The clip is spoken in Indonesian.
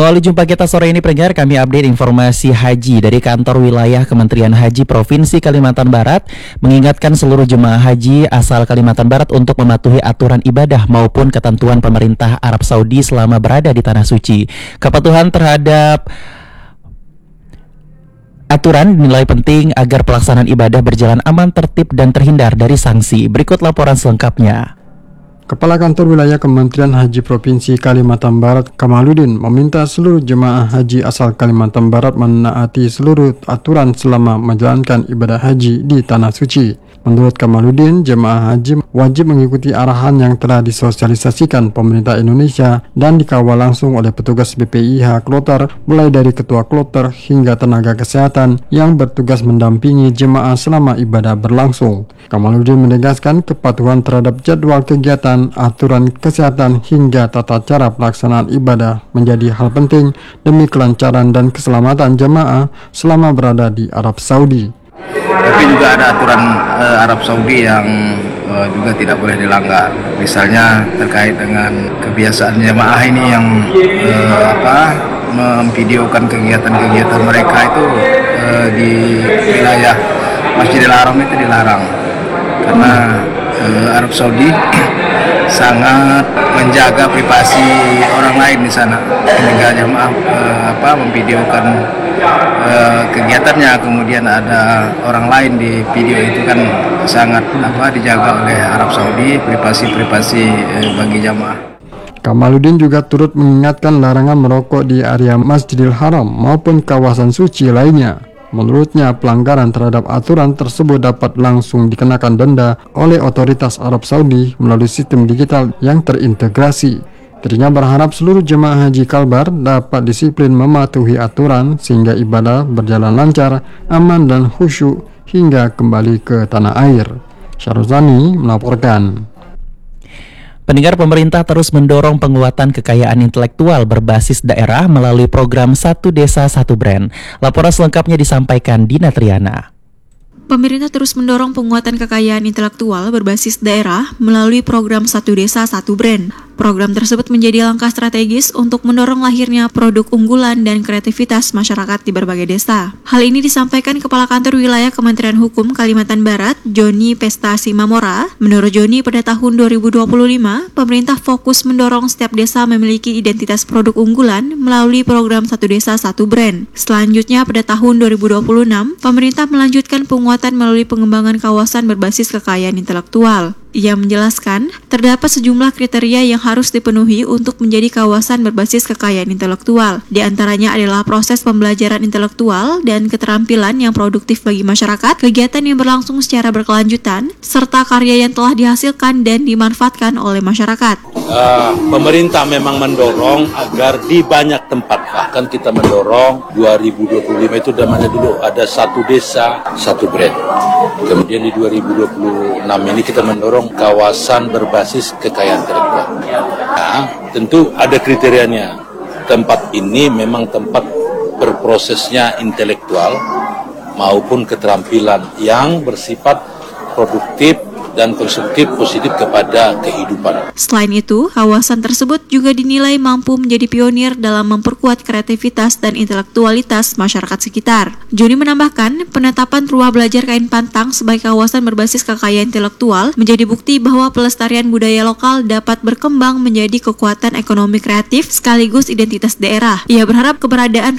Mengawali jumpa kita sore ini pendengar, kami update informasi haji dari kantor wilayah Kementerian Haji Provinsi Kalimantan Barat mengingatkan seluruh jemaah haji asal Kalimantan Barat untuk mematuhi aturan ibadah maupun ketentuan pemerintah Arab Saudi selama berada di Tanah Suci. Kepatuhan terhadap aturan dinilai penting agar pelaksanaan ibadah berjalan aman, tertib, dan terhindar dari sanksi. Berikut laporan selengkapnya. Kepala Kantor Wilayah Kementerian Haji Provinsi Kalimantan Barat, Kamaluddin, meminta seluruh jemaah haji asal Kalimantan Barat menaati seluruh aturan selama menjalankan ibadah haji di Tanah Suci. Menurut Kamaluddin, jemaah haji wajib mengikuti arahan yang telah disosialisasikan pemerintah Indonesia dan dikawal langsung oleh petugas BPIH Kloter, mulai dari ketua kloter hingga tenaga kesehatan yang bertugas mendampingi jemaah selama ibadah berlangsung. Kamaluddin menegaskan kepatuhan terhadap jadwal kegiatan, aturan kesehatan hingga tata cara pelaksanaan ibadah menjadi hal penting demi kelancaran dan keselamatan jemaah selama berada di Arab Saudi. Tapi juga ada aturan Arab Saudi yang juga tidak boleh dilanggar. Misalnya terkait dengan kebiasaan jemaah ini yang memvideokan kegiatan-kegiatan mereka itu di wilayah Masjidil Haram itu dilarang karena Arab Saudi sangat menjaga privasi orang lain di sana. Ketika jemaah memvideokan kegiatannya, kemudian ada orang lain di video itu kan sangat dijaga oleh Arab Saudi privasi bagi jamaah. Kamaluddin juga turut mengingatkan larangan merokok di area Masjidil Haram maupun kawasan suci lainnya. Menurutnya, pelanggaran terhadap aturan tersebut dapat langsung dikenakan denda oleh otoritas Arab Saudi melalui sistem digital yang terintegrasi. Dirinya berharap seluruh jemaah haji Kalbar dapat disiplin mematuhi aturan sehingga ibadah berjalan lancar, aman dan khusyuk hingga kembali ke tanah air. Syaruzani melaporkan. Pendengar, pemerintah terus mendorong penguatan kekayaan intelektual berbasis daerah melalui program Satu Desa Satu Brand. Laporan selengkapnya disampaikan Dina Triana. Pemerintah terus mendorong penguatan kekayaan intelektual berbasis daerah melalui program Satu Desa Satu Brand. Program tersebut menjadi langkah strategis untuk mendorong lahirnya produk unggulan dan kreativitas masyarakat di berbagai desa. Hal ini disampaikan Kepala Kantor Wilayah Kementerian Hukum Kalimantan Barat, Joni Pesta Simamora. Menurut Joni, pada tahun 2025, pemerintah fokus mendorong setiap desa memiliki identitas produk unggulan melalui program Satu Desa Satu Brand. Selanjutnya, pada tahun 2026, pemerintah melanjutkan penguatan melalui pengembangan kawasan berbasis kekayaan intelektual. Ia menjelaskan, terdapat sejumlah kriteria yang harus dipenuhi untuk menjadi kawasan berbasis kekayaan intelektual. Di antaranya adalah proses pembelajaran intelektual dan keterampilan yang produktif bagi masyarakat, kegiatan yang berlangsung secara berkelanjutan, serta karya yang telah dihasilkan dan dimanfaatkan oleh masyarakat. Pemerintah memang mendorong agar di banyak tempat, bahkan kita mendorong 2025 itu namanya dulu ada Satu Desa Satu Brand. Kemudian di 2026 ini kita mendorong kawasan berbasis kekayaan intelektual. Nah, tentu ada kriterianya. Tempat ini memang tempat berprosesnya intelektual maupun keterampilan yang bersifat produktif dan konstruktif positif kepada kehidupan. Selain itu, kawasan tersebut juga dinilai mampu menjadi pionir dalam memperkuat kreativitas dan intelektualitas masyarakat sekitar. Joni menambahkan, penetapan rumah belajar kain pantang sebagai kawasan berbasis kekayaan intelektual menjadi bukti bahwa pelestarian budaya lokal dapat berkembang menjadi kekuatan ekonomi kreatif sekaligus identitas daerah. Ia berharap keberadaan